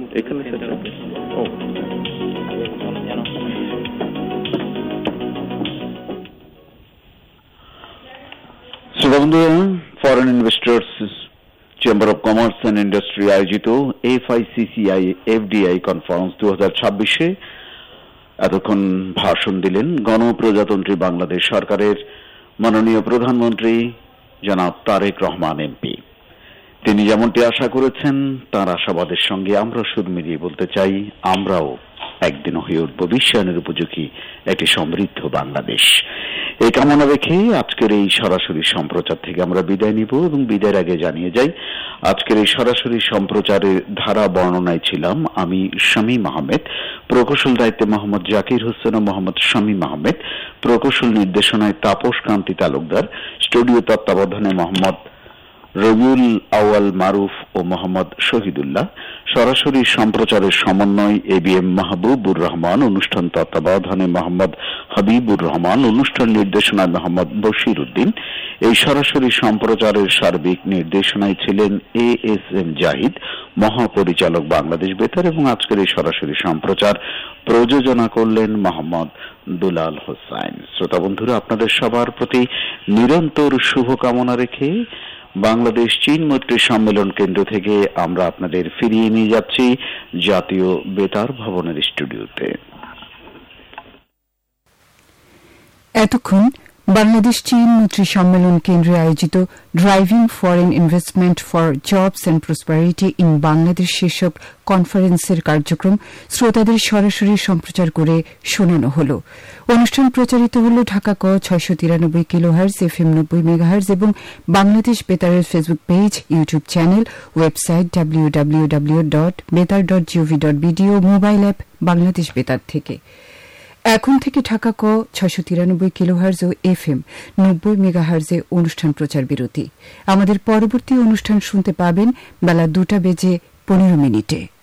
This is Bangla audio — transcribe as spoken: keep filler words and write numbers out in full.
এখানে ও শ্রোতাবন্ধুরা, foreign investors chamber of commerce and industry আয়োজিত F I C C I F D I conference দু হাজার ছাব্বিশে এতক্ষণ ভাষণ দিলেন গণপ্রজাতন্ত্রী বাংলাদেশ সরকারের মাননীয় প্রধানমন্ত্রী জনাব তারেক রহমান এমপি। তিনি যেমনটি আশা করেছেন, তার আশাবাদের সঙ্গে আমরা সুর মিলিয়ে বলতে চাই, আমরাও একদিন হয়ে উঠব বিশ্বায়নের উপযোগী একটি সমৃদ্ধ বাংলাদেশ। এই কামনা রেখে আজকের এই সরাসরি সম্প্রচার থেকে আমরা বিদায় নিব এবং বিদায়ের আগে জানিয়ে যাই, আজকের এই সরাসরি সম্প্রচারের ধারা বর্ণনায় ছিলাম আমি শামীম আহমেদ, প্রকৌশল দায়িত্বে মোহাম্মদ জাকির হোসেন ও মোহাম্মদ শামীম আহমেদ, প্রকৌশল নির্দেশনায় তাপস কান্তি তালুকদার, স্টুডিও তত্ত্বাবধানে মোহাম্মদ রবিউল আউয়াল মারুফ ও মোহাম্মদ শহীদুল্লাহ, সরাসরি সম্প্রচারের সমন্বয় A B M Mahbubur Rahman, অনুষ্ঠান তত্ত্বাবধানে মোহাম্মদ হাবিবুর রহমান, অনুষ্ঠান নির্দেশনায় মোহাম্মদ বশির উদ্দিন। এই সরাসরি সম্প্রচারের সার্বিক নির্দেশনায় ছিলেন এ এস এম জাহিদ, মহাপরিচালক বাংলাদেশ বেতার, এবং আজকের এই সরাসরি সম্প্রচার প্রযোজনা করলেন মোহাম্মদ দুলাল হোসাইন। শ্রোতা বন্ধুরা, আপনাদের সবার প্রতি নিরন্তর শুভকামনা রেখে বাংলাদেশ চীন মৈত্রী সম্মেলন কেন্দ্র থেকে আমরা আপনাদের ফিরিয়ে নিয়ে যাচ্ছি জাতীয় বেতার ভবনের স্টুডিওতে। এতক্ষণ বাংলাদেশ চীন মৈত্রী সম্মেলন কেন্দ্রে আয়োজিত driving foreign investment for jobs and prosperity in Bangladesh শীর্ষক কনফারেন্সের কার্যক্রম শ্রোতাদের সরাসরি সম্প্রচার করে শোনানো হল। অনুষ্ঠান প্রচারিত হল ঢাকা ক ছয়শো তিরানব্বই কিলোহার্জ, এফ এম নব্বই মেগাহার্জ এবং Bangladesh বেতারের Facebook page, YouTube channel, website W W W dot বেতার ডট জিওভি ডট বিডি ও মোবাইল অ্যাপ বাংলাদেশ বেতার থেকে। এখন থেকে ঢাকা ক ছয়শো তিরানব্বই কিলোহার্জ ও এফ এম নব্বই মেগাহার্জে অনুষ্ঠান প্রচার বিরতি। আমাদের পরবর্তী অনুষ্ঠান শুনতে পাবেন বেলা দুটা বেজে পনেরো মিনিটে।